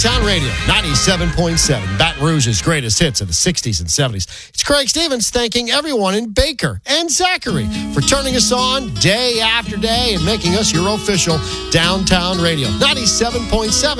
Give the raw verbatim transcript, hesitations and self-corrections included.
Downtown Radio, ninety-seven point seven, Baton Rouge's greatest hits of the sixties and seventies. It's Craig Stevens thanking everyone in Baker and Zachary for turning us on day after day and making us your official Downtown Radio, ninety-seven point seven.